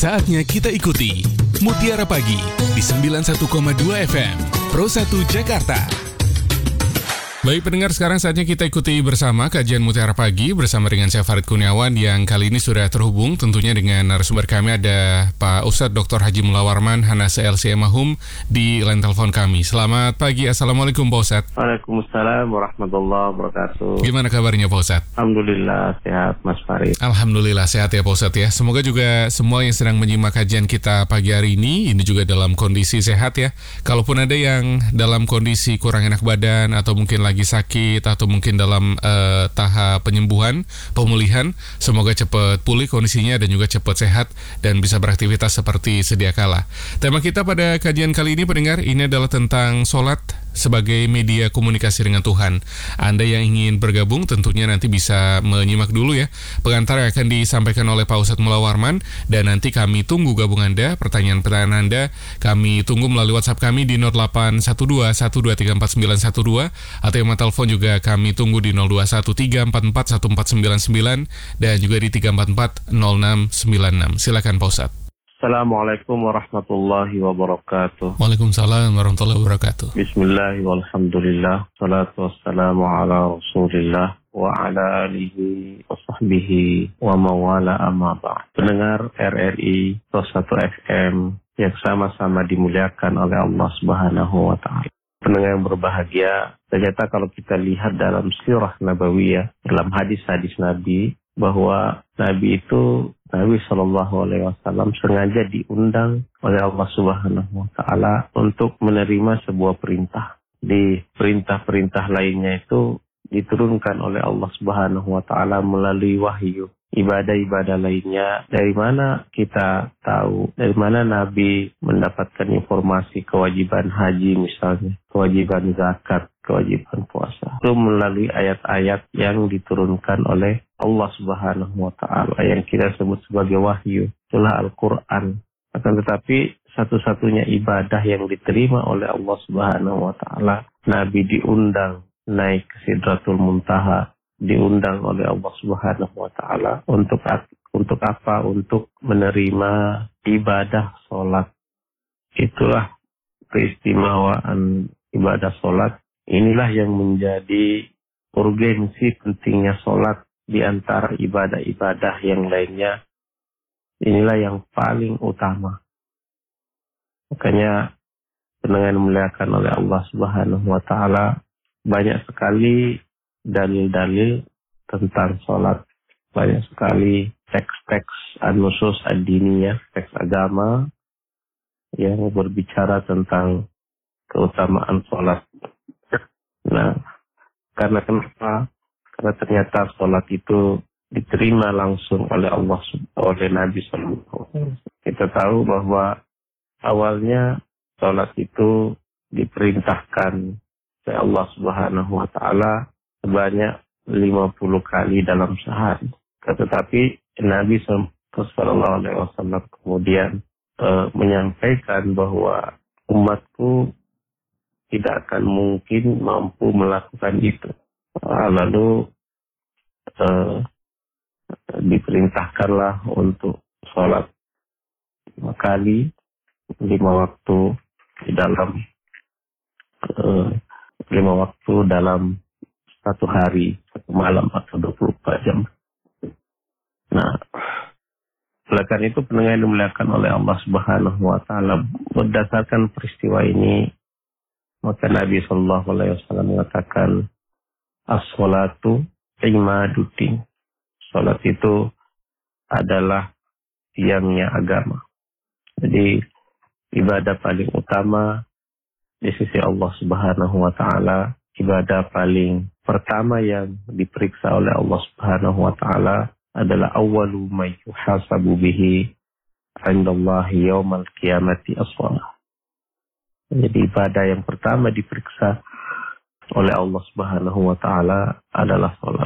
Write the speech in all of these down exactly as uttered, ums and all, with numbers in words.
Saatnya kita ikuti Mutiara Pagi di sembilan puluh satu koma dua F M Pro satu Jakarta. Baik pendengar, sekarang saatnya kita ikuti bersama kajian Mutiara Pagi bersama dengan saya Farid Kurniawan yang kali ini sudah terhubung tentunya dengan narasumber kami ada Pak Ustadz Doktor Haji Mullah Warman, Hanase L C M Mahum di line telepon kami. Selamat pagi, Assalamualaikum Pak Ustadz. Waalaikumsalam warahmatullahi wabarakatuh. Gimana kabarnya Pak Ustadz? Alhamdulillah sehat Mas Farid. Alhamdulillah sehat ya Pak Ustadz ya. Semoga juga semua yang sedang menyimak kajian kita pagi hari ini, ini juga dalam kondisi sehat ya. Kalaupun ada yang dalam kondisi kurang enak badan atau mungkin lagi sakit atau mungkin dalam uh, tahap penyembuhan, pemulihan, semoga cepat pulih kondisinya dan juga cepat sehat dan bisa beraktivitas seperti sedia kala. Tema kita pada kajian kali ini pendengar, ini adalah tentang sholat sebagai media komunikasi dengan Tuhan. Anda yang ingin bergabung tentunya nanti bisa menyimak dulu ya pengantar yang akan disampaikan oleh Pak Ustadz Mullah Warman, dan nanti kami tunggu gabung Anda, pertanyaan-pertanyaan Anda kami tunggu melalui WhatsApp kami di nol delapan satu dua satu dua tiga empat sembilan satu dua, atau yang mau telepon juga kami tunggu di nol dua satu tiga empat empat satu empat sembilan sembilan dan juga di tiga empat empat nol enam sembilan enam. Silakan Pak Ustadz. Assalamualaikum warahmatullahi wabarakatuh. Waalaikumsalam warahmatullahi wabarakatuh. Bismillah walhamdulillah, salatu wassalamu ala rasulillah wa ala alihi wa sahbihi wa mawala amma ba'd. Pendengar R R I Pro satu F M yang sama-sama dimuliakan oleh Allah Subhanahu wa taala. Pendengar yang berbahagia, ternyata kalau kita lihat dalam sirah nabawiyah, dalam hadis-hadis Nabi, bahwa Nabi itu, Nabi Shallallahu Alaihi Wasallam sengaja diundang oleh Allah Subhanahu Wa Taala untuk menerima sebuah perintah. Di perintah-perintah lainnya itu diturunkan oleh Allah Subhanahu Wa Taala melalui wahyu. Ibadah-ibadah lainnya, dari mana kita tahu, dari mana Nabi mendapatkan informasi kewajiban haji misalnya, kewajiban zakat, kewajiban puasa. Itu melalui ayat-ayat yang diturunkan oleh Allah Subhanahu wa taala yang kita sebut sebagai wahyu, itulah Al-Qur'an. Akan tetapi satu-satunya ibadah yang diterima oleh Allah Subhanahu wa taala, Nabi diundang naik ke Sidratul Muntaha, diundang oleh Allah Subhanahu wa taala untuk untuk apa? Untuk menerima ibadah salat. Itulah keistimewaan ibadah salat. Inilah yang menjadi urgensi pentingnya salat di antara ibadah-ibadah yang lainnya. Inilah yang paling utama. Makanya pendengar dimuliakan oleh Allah Subhanahu wa taala, banyak sekali dalil-dalil tentang sholat, banyak sekali teks-teks an-nusus ad-diniyah, teks agama yang berbicara tentang keutamaan sholat. Nah, karena kenapa? Karena ternyata sholat itu diterima langsung oleh Allah, oleh Nabi Sallallahu Alaihi Wasallam. Kita tahu bahwa awalnya sholat itu diperintahkan oleh Allah Subhanahu Wa Taala sebanyak lima puluh kali dalam sehari. Tetapi Nabi Sallallahu Alaihi Wasallam kemudian e, menyampaikan bahwa umatku tidak akan mungkin mampu melakukan itu. Lalu e, diperintahkanlah untuk sholat lima kali, lima waktu di dalam e, lima waktu dalam satu hari, satu malam atau dua puluh empat jam. Nah, oleh karena itu pendengar yang dimuliakan oleh Allah Subhanahu wa taala, berdasarkan peristiwa ini, maka Nabi Sallallahu Alaihi Wasallam mengatakan, as-sholatu imaduddin. Salat itu adalah tiangnya agama. Jadi ibadah paling utama di sisi Allah Subhanahu wa taala, ibadah paling pertama yang diperiksa oleh Allah Subhanahu wa taala adalah awwalu may yuhasabu bihi 'indallahi yaumal qiyamati as-shalah. Jadi ibadah yang pertama diperiksa oleh Allah Subhanahu wa taala adalah salat.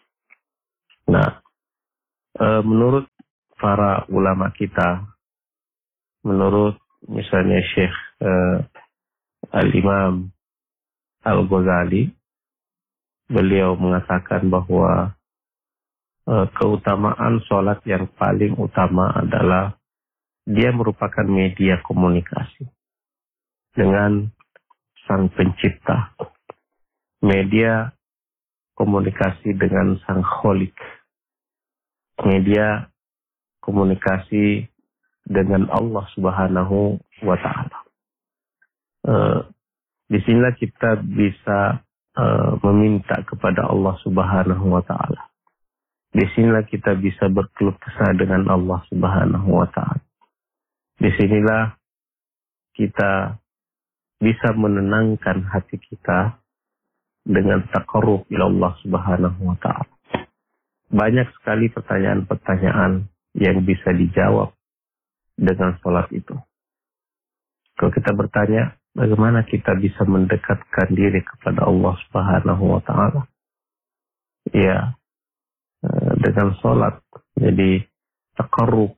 Nah, e, menurut para ulama kita, menurut misalnya Syekh e, Al-Imam Al-Ghazali, beliau mengatakan bahwa e, keutamaan sholat yang paling utama adalah dia merupakan media komunikasi dengan Sang Pencipta, media komunikasi dengan Sang Kholik, media komunikasi dengan Allah Subhanahu wa Ta'ala. Uh, di sinilah kita bisa uh, meminta kepada Allah Subhanahu wa Ta'ala. Di sinilah kita bisa berkeluh kesah dengan Allah Subhanahu wa Ta'ala. Di sinilah kita bisa menenangkan hati kita dengan taqarrub ila Allah Subhanahu wa Ta'ala. Banyak sekali pertanyaan-pertanyaan yang bisa dijawab dengan sholat itu. Kalau kita bertanya, bagaimana kita bisa mendekatkan diri kepada Allah Subhanahu wa Ta'ala? Ya, dengan sholat. Jadi taqarrub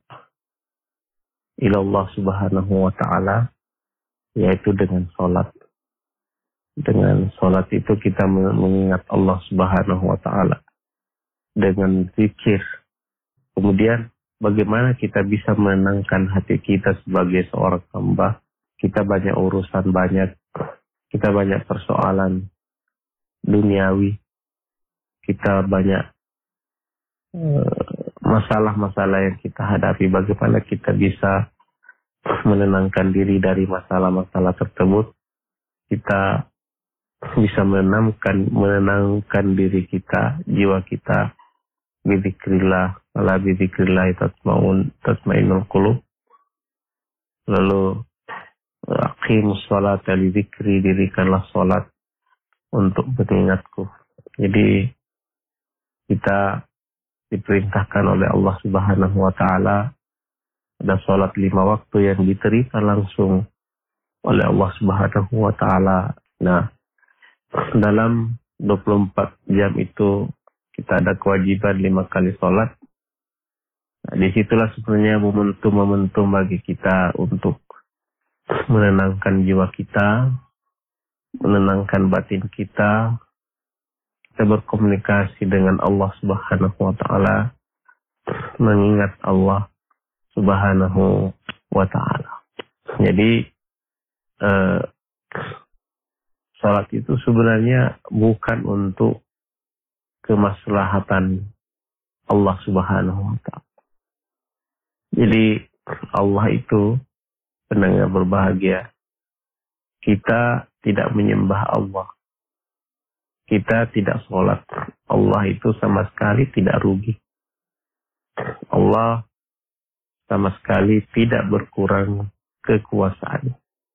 ila Allah Subhanahu wa Ta'ala, yaitu dengan sholat. Dengan sholat itu kita mengingat Allah Subhanahu wa Ta'ala. Dengan zikir. Kemudian bagaimana kita bisa menenangkan hati kita sebagai seorang hamba. Kita banyak urusan, banyak. Kita banyak persoalan duniawi. Kita banyak uh, masalah-masalah yang kita hadapi. Bagaimana kita bisa menenangkan diri dari masalah-masalah tersebut. Kita bisa menenangkan menenangkan diri kita, jiwa kita. Bidzikrillah, ala bidzikrillah tatma'un tatma'innul qulub. Lalu aqimus sholata li dzikri, dirikanlah sholat untuk mengingatku. Jadi kita diperintahkan oleh Allah Subhanahu wa Ta'ala ada sholat lima waktu yang diterima langsung oleh Allah Subhanahu wa Ta'ala. Nah, dalam dua puluh empat jam itu kita ada kewajiban lima kali sholat. Nah, disitulah sebenarnya momentum-momentum bagi kita untuk menenangkan jiwa kita, menenangkan batin kita, kita berkomunikasi dengan Allah Subhanahu wa Ta'ala, mengingat Allah Subhanahu wa Ta'ala. Jadi eh, salat itu sebenarnya bukan untuk kemaslahatan Allah Subhanahu wa Ta'ala. Jadi Allah itu pendengar berbahagia. Kita tidak menyembah Allah. Kita tidak sholat. Allah itu sama sekali tidak rugi. Allah sama sekali tidak berkurang kekuasaan.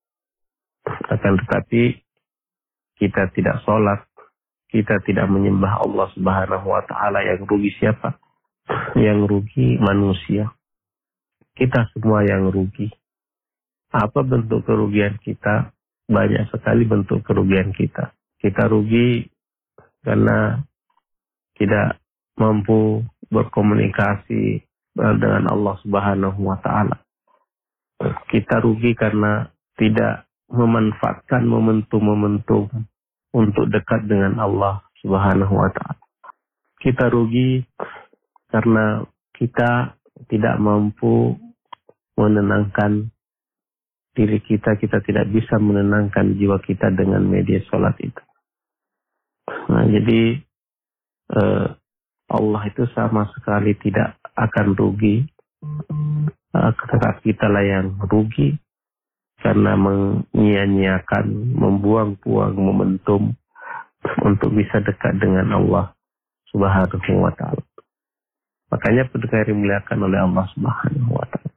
Akan tetapi kita tidak sholat, kita tidak menyembah Allah Subhanahu wa Ta'ala, yang rugi siapa? Yang rugi manusia. Kita semua yang rugi. Apa bentuk kerugian kita? Banyak sekali bentuk kerugian kita. Kita rugi karena tidak mampu berkomunikasi dengan Allah Subhanahu wa Ta'ala. Kita rugi karena tidak memanfaatkan momentum-momentum untuk dekat dengan Allah Subhanahu wa Ta'ala. Kita rugi karena kita tidak mampu menenangkan diri kita, kita tidak bisa menenangkan jiwa kita dengan media sholat itu. Nah, jadi eh, Allah itu sama sekali tidak akan rugi, eh, tetapi kita lah yang rugi karena menyia-nyiakan, membuang-buang momentum untuk bisa dekat dengan Allah Subhanahu wa Ta'ala. Makanya pendengar dimuliakan oleh Allah Subhanahu wa Ta'ala.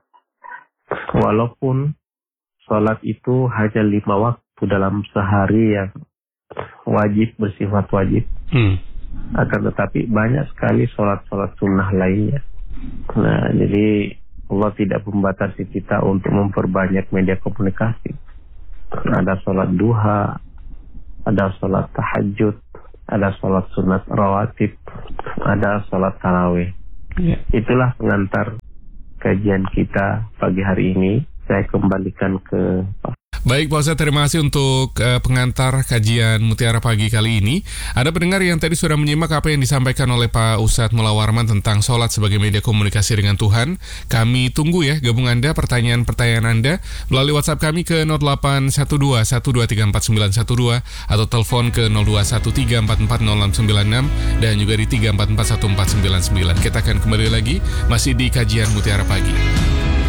Walaupun sholat itu hanya lima waktu dalam sehari yang wajib, bersifat wajib. Hmm. Akan tetapi banyak sekali sholat-sholat sunnah lainnya. Nah, jadi Allah tidak membatasi kita untuk memperbanyak media komunikasi. Ada sholat duha, ada sholat tahajud, ada sholat sunat rawatib, ada sholat tarawih. Yeah. Itulah pengantar kajian kita pagi hari ini. Saya kembalikan ke Baik Pak Ustadz, terima kasih untuk uh, pengantar kajian Mutiara Pagi kali ini. Ada pendengar yang tadi sudah menyimak apa yang disampaikan oleh Pak Ustadz Mullah Warman tentang sholat sebagai media komunikasi dengan Tuhan. Kami tunggu ya gabung Anda, pertanyaan-pertanyaan Anda melalui WhatsApp kami ke nol delapan satu dua satu dua tiga empat sembilan satu dua atau telepon ke nol dua satu tiga empat empat nol enam sembilan enam dan juga di tiga empat empat satu empat sembilan sembilan. Kita akan kembali lagi masih di kajian Mutiara Pagi.